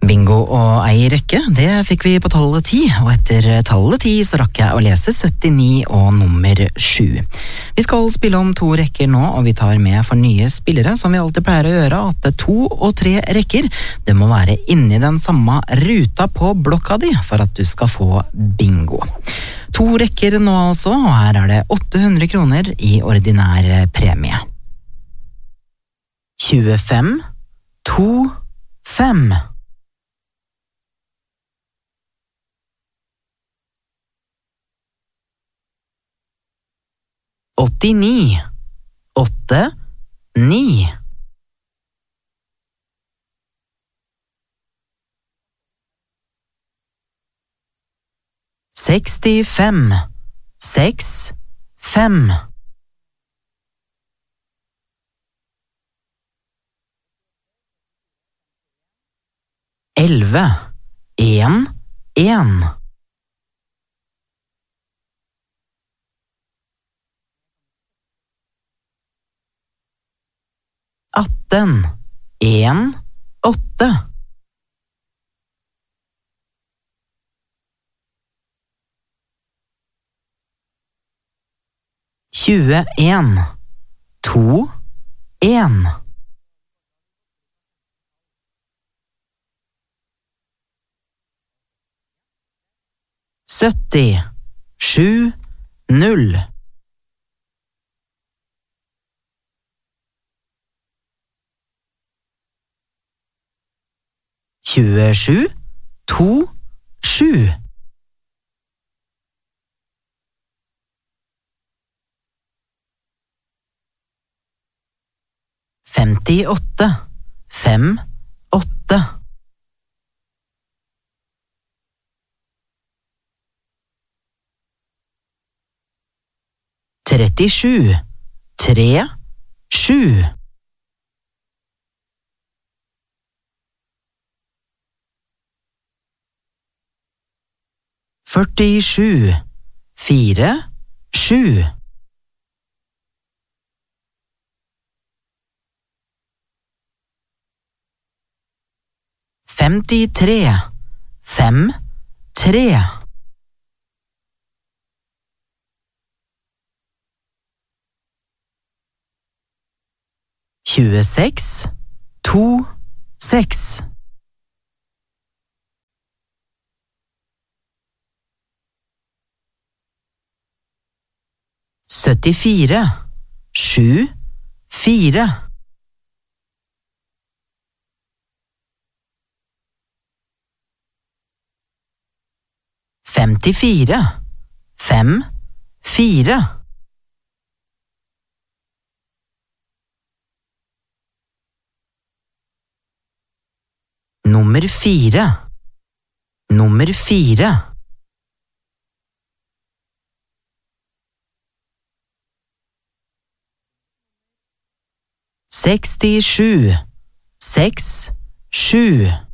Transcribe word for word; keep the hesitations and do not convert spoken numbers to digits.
Bingo og ei rekke, det fikk vi på tallet ti, og etter tallet ti så rakk jeg å lese syttini og nummer sju. Vi skal spille om to rekker nå, og vi tar med for nye spillere, som vi alltid pleier å gjøre, at to og tre rekker, det må være inni den samme ruta på blokka di for at du skal få bingo. To rekker nå altså, og her er det åtte hundre kroner i ordinær premie. tjuefem, to, fem. åttini, åtte, ni. sekstifem, seks, fem. elleve, en, en. atten, en, åtte. tjueen, to, en. sytti, sju, null. tjuesju, to, sju. femtiåtte, fem, åtte. trettisju, tre, sju. førtisju, fire, sju. femtitre, fem, tre. tjueseks, to, seks. syttifire, sju, fire. femtifire, fem, fire. Nummer fire. Nummer fire. sekstisju, seks, sju.